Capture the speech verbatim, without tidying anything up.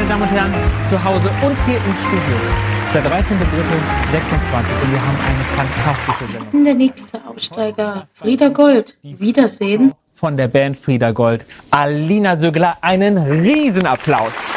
meine Damen und Herren, zu Hause und hier im Studio. Der dreizehnte dritte sechsundzwanzig und wir haben eine fantastische Sendung. Der nächste Aussteiger, Frieda Gold. Wiedersehen. Von der Band Frieda Gold, Alina Sögler, einen Riesenapplaus.